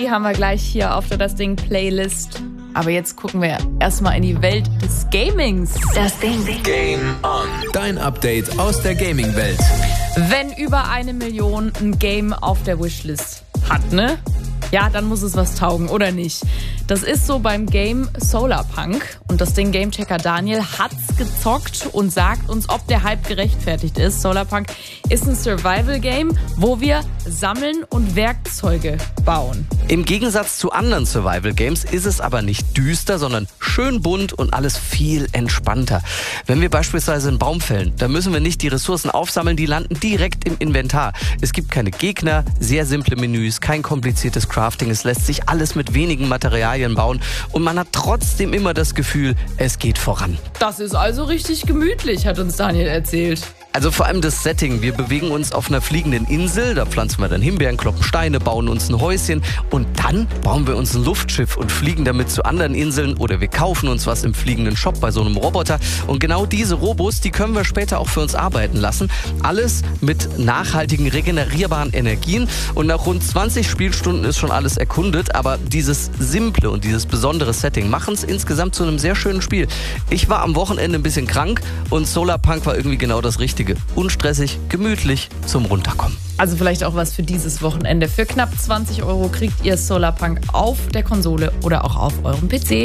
die haben wir gleich hier auf der Das Ding Playlist. Aber jetzt gucken wir erstmal in die Welt des Gamings. Das Ding. Game on. Dein Update aus der Gaming-Welt. Wenn über 1 Million ein Game auf der Wishlist hat, ne? Ja, dann muss es was taugen, oder nicht? Das ist so beim Game Solarpunk. Und das Ding Gamechecker Daniel hat's gezockt und sagt uns, ob der Hype gerechtfertigt ist. Solarpunk ist ein Survival-Game, wo wir sammeln und Werkzeuge bauen. Im Gegensatz zu anderen Survival-Games ist es aber nicht düster, sondern schön bunt und alles viel entspannter. Wenn wir beispielsweise einen Baum fällen, dann müssen wir nicht die Ressourcen aufsammeln, die landen direkt im Inventar. Es gibt keine Gegner, sehr simple Menüs, kein kompliziertes Crafting. Es lässt sich alles mit wenigen Materialien bauen und man hat trotzdem immer das Gefühl, es geht voran. Das ist also richtig gemütlich, hat uns Daniel erzählt. Also vor allem das Setting. Wir bewegen uns auf einer fliegenden Insel, da pflanzen wir dann Himbeeren, kloppen Steine, bauen uns ein Häuschen und dann bauen wir uns ein Luftschiff und fliegen damit zu anderen Inseln oder wir kaufen uns was im fliegenden Shop bei so einem Roboter. Und genau diese Robos, die können wir später auch für uns arbeiten lassen. Alles mit nachhaltigen, regenerierbaren Energien und nach rund 20 Spielstunden ist schon alles erkundet, aber dieses simple und dieses besondere Setting machen es insgesamt zu einem sehr schönen Spiel. Ich war am Wochenende ein bisschen krank und Solarpunk war irgendwie genau das Richtige. Unstressig, gemütlich zum Runterkommen. Also vielleicht auch was für dieses Wochenende. Für knapp 20 € kriegt ihr Solarpunk auf der Konsole oder auch auf eurem PC.